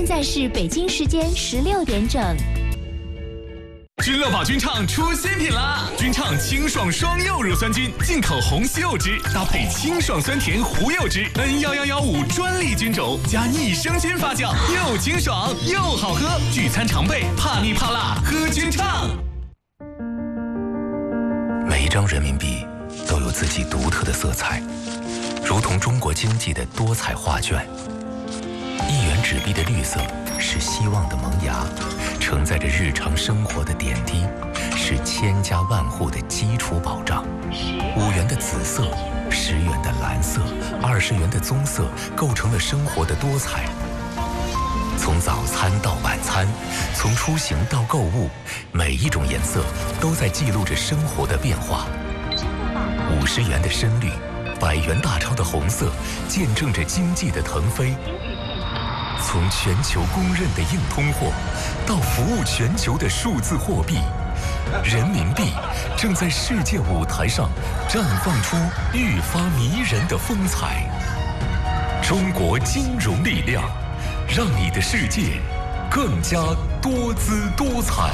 在是北京时间16点整。 君乐宝君畅出新品啦！君畅清爽双柚乳酸菌，进口红西柚汁，搭配清爽酸甜胡柚汁 ，N11115专利菌种，加益生菌发酵，又清爽又好喝。聚餐常备，怕腻怕辣，喝君畅。 每一张人民币都有自己独特的色彩，如同中国经济的多彩画卷。1元纸币的绿色是希望的萌芽，承载着日常生活的点滴，是千家万户的基础保障。5元的紫色，10元的蓝色，20元的棕色，构成了生活的多彩。从早餐到晚餐，从出行到购物，每一种颜色都在记录着生活的变化。50元的深绿，100元大钞的红色，见证着经济的腾飞。从全球公认的硬通货，到服务全球的数字货币，人民币正在世界舞台上绽放出愈发迷人的风采。中国金融力量，让你的世界更加多姿多彩。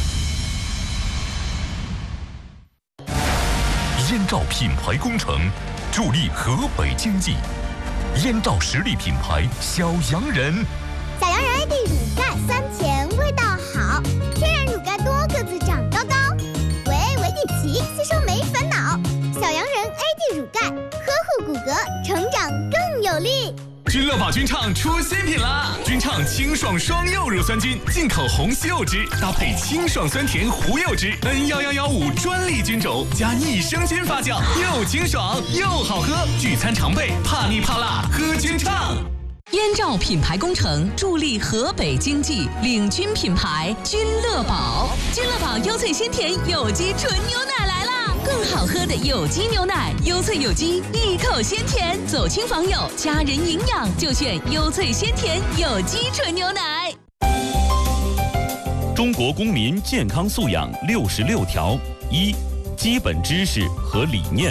燕赵品牌工程助力河北经济。燕赵实力品牌小洋人， 小洋人 AD 乳钙酸甜味道好，天然乳钙多，个子长高高。维 A 维 D 奇，吸收没烦恼。小洋人 AD 乳钙，呵护骨骼，成长更有力。 君乐宝君畅出新品啦！君畅清爽双柚乳酸菌，进口红西柚汁，搭配清爽酸甜胡柚汁 ，N11115专利菌种，加益生菌发酵，又清爽又好喝。聚餐常备，怕腻怕辣，喝君畅。 燕赵品牌工程助力河北经济，领军品牌君乐宝。君乐宝优萃鲜甜有机纯牛奶来啦！更好喝的有机牛奶，优萃有机，一口鲜甜，走亲访友，家人营养就选优萃鲜甜有机纯牛奶。 中国公民健康素养66条：1、基本知识和理念。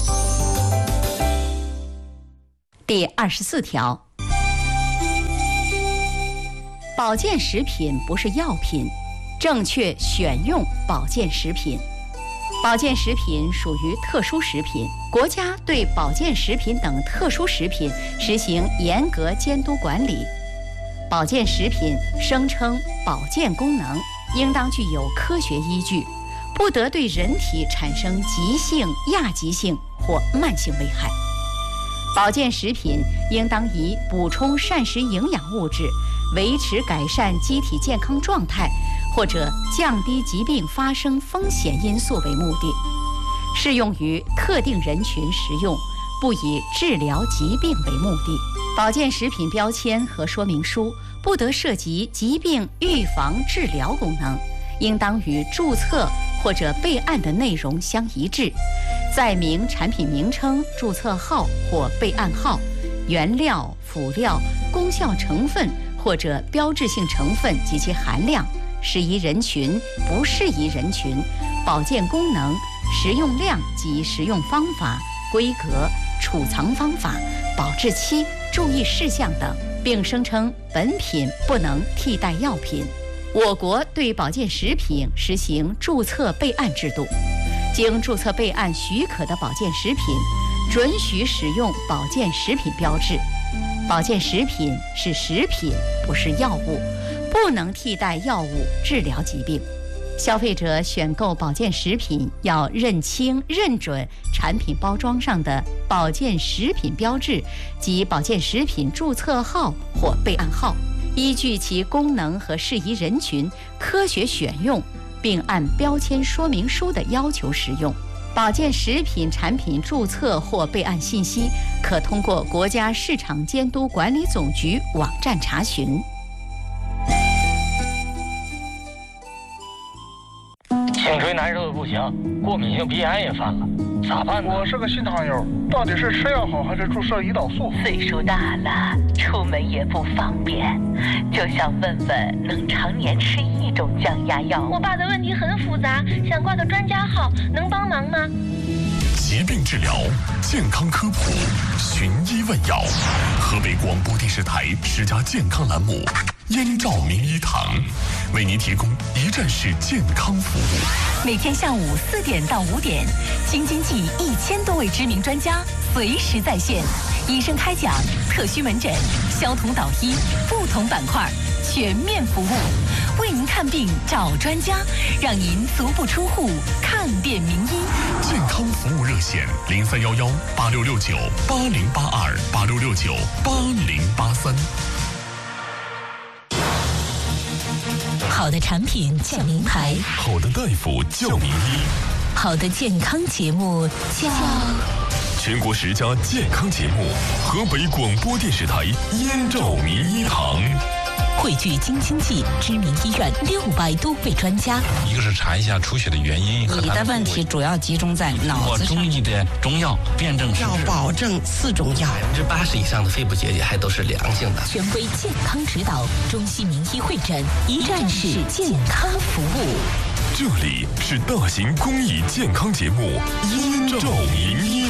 第24条，保健食品不是药品，正确选用保健食品。保健食品属于特殊食品，国家对保健食品等特殊食品实行严格监督管理。保健食品声称保健功能，应当具有科学依据，不得对人体产生急性、亚急性或慢性危害。保健食品应当以补充膳食营养物质、维持改善机体健康状态或者降低疾病发生风险因素为目的，适用于特定人群食用，不以治疗疾病为目的。保健食品标签和说明书不得涉及疾病预防治疗功能，应当与注册或者备案的内容相一致，载明产品名称、注册号或备案号、原料、辅料、功效成分或者标志性成分及其含量、适宜人群、不适宜人群、保健功能、食用量及食用方法、规格、储藏方法、保质期、注意事项等，并声称本品不能替代药品。我国对保健食品实行注册备案制度，经注册备案许可的保健食品准许使用保健食品标志。保健食品是食品，不是药物，不能替代药物治疗疾病。消费者选购保健食品要认清认准产品包装上的保健食品标志及保健食品注册号或备案号，依据其功能和适宜人群科学选用，并按标签说明书的要求使用。保健食品产品注册或备案信息可通过国家市场监督管理总局网站查询。 颈椎难受的不行，过敏性鼻炎也犯了，咋办呢？ 我是个新糖友，到底是吃药好还是注射胰岛素？ 岁数大了，出门也不方便，就想问问能常年吃一种降压药。 我爸的问题很复杂，想挂个专家号，能帮忙吗？ 疾病治疗，健康科普，寻医问药。河北广播电视台10家健康栏目，燕赵名医堂为您提供一站式健康服务。 每天下午4点到5点，京津冀1000多位知名专家随时在线，医生开讲，特需门诊，消毒导医，不同板块全面服务，为您看病找专家，让您足不出户看遍名医。 健康服务热线0311-8669-8062-8669-8083。 好的产品叫名牌， 好的大夫叫名医， 好的健康节目叫全国10家健康节目，河北广播电视台燕赵名医堂。 汇聚京津冀知名医院600多位专家。 一个是查一下出血的原因， 你的问题主要集中在脑子上。 中医的中药辨证要保证4种药 ，80%以上的肺部结节还都是良性的。 权威健康指导，中西名医会诊，一站式健康服务。 这里是大型公益健康节目《燕赵名医